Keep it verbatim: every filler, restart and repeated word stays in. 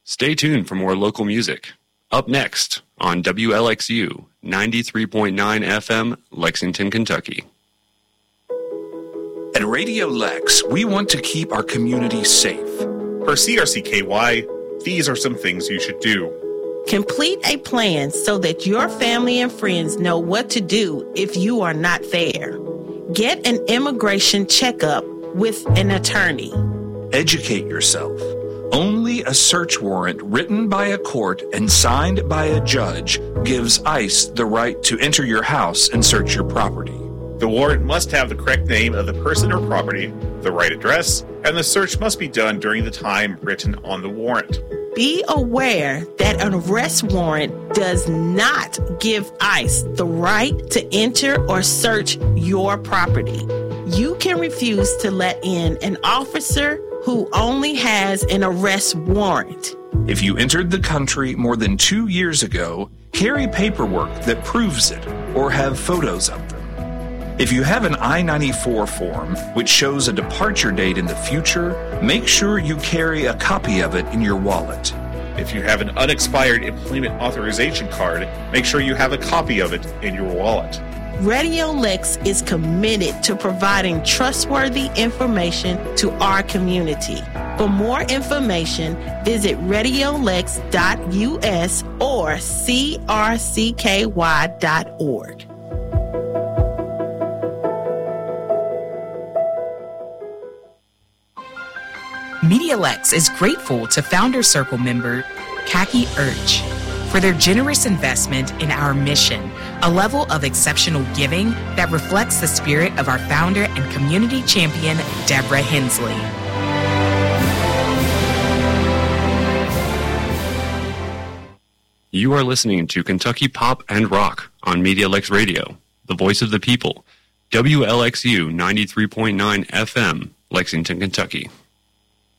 Stay tuned for more local music. Up next on W L X U ninety-three point nine F M, Lexington, Kentucky. At Radio Lex, we want to keep our community safe. For C R C K Y, these are some things you should do. Complete a plan so that your family and friends know what to do if you are not there. Get an immigration checkup with an attorney. Educate yourself. Only a search warrant written by a court and signed by a judge gives ICE the right to enter your house and search your property. The warrant must have the correct name of the person or property, the right address, and the search must be done during the time written on the warrant. Be aware that an arrest warrant does not give ICE the right to enter or search your property. You can refuse to let in an officer who only has an arrest warrant. If you entered the country more than two years ago, carry paperwork that proves it or have photos of them. If you have an I ninety-four form, which shows a departure date in the future, make sure you carry a copy of it in your wallet. If you have an unexpired employment authorization card, make sure you have a copy of it in your wallet. Radio Lex is committed to providing trustworthy information to our community. For more information, visit radio lex dot U S or C R C K Y dot org. MediaLex is grateful to Founder Circle member Kaki Urch for their generous investment in our mission, a level of exceptional giving that reflects the spirit of our founder and community champion, Deborah Hensley. You are listening to Kentucky Pop and Rock on MediaLex Radio, the voice of the people, W L X U ninety-three point nine F M, Lexington, Kentucky.